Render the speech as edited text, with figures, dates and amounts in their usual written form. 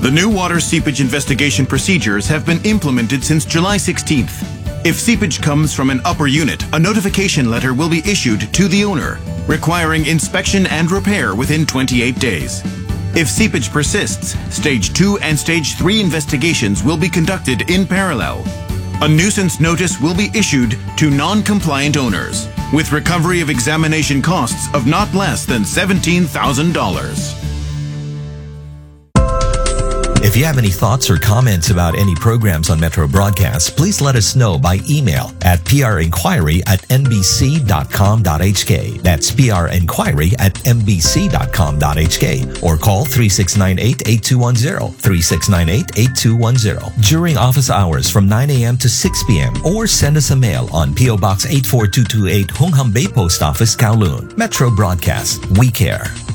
The new water seepage investigation procedures have been implemented since July 16th. If seepage comes from an upper unit, a notification letter will be issued to the owner, requiring inspection and repair within 28 days. If seepage persists, Stage 2 and Stage 3 investigations will be conducted in parallel. A nuisance notice will be issued to non-compliant owners, with recovery of examination costs of not less than $17,000. If you have any thoughts or comments about any programs on Metro Broadcast, please let us know by email at prinquiry@nbc.com.hk. That's prinquiry@nbc.com.hk, or call 3698-8210, 3698-8210 during office hours from 9 a.m. to 6 p.m. or send us a mail on P.O. Box 84228, Hung Hom Bay Post Office, Kowloon. Metro Broadcast, we care.